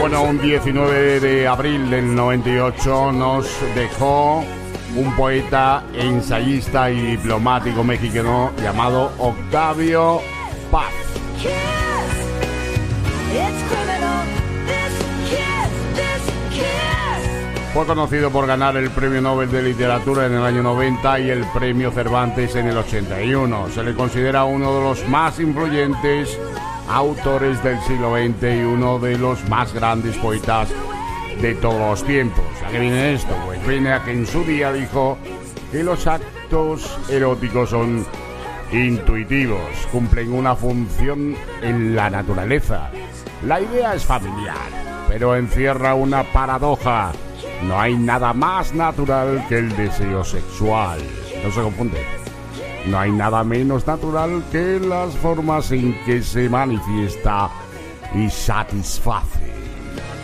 Bueno, un 19 de abril del 98 nos dejó un poeta, ensayista y diplomático mexicano llamado Octavio Paz. Fue conocido por ganar el Premio Nobel de Literatura en el año 90 y el Premio Cervantes en el 81. Se le considera uno de los más influyentes autores del siglo XX y uno de los más grandes poetas de todos los tiempos. ¿A qué viene esto? Pues viene a que en su día dijo que los actos eróticos son intuitivos, cumplen una función en la naturaleza. La idea es familiar, pero encierra una paradoja. No hay nada más natural que el deseo sexual. No se confunde. No hay nada menos natural que las formas en que se manifiesta y satisface.